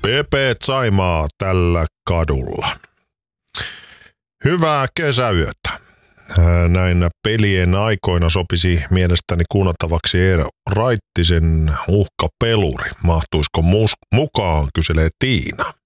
Pepe Saimaa tällä kadulla. Hyvää kesäyötä. Näin pelien aikoina sopisi mielestäni kuunnattavaksi Eero Raittisen Uhkapeluri. Mahtuisiko mukaan, kyselee Tiina.